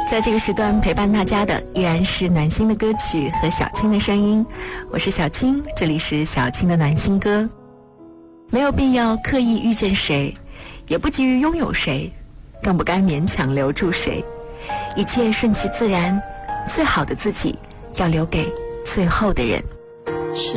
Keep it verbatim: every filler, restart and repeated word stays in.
在这个时段陪伴大家的依然是暖心的歌曲和小青的声音，我是小青，这里是小青的暖心歌。没有必要刻意遇见谁，也不急于拥有谁，更不该勉强留住谁，一切顺其自然，最好的自己要留给最后的人。